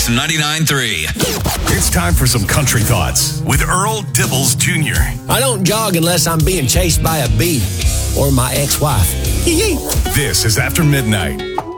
Kicks 99.3. It's time for some country thoughts with Earl Dibbles Jr. I don't jog unless I'm being chased by a bee or my ex-wife. This is After Midnight.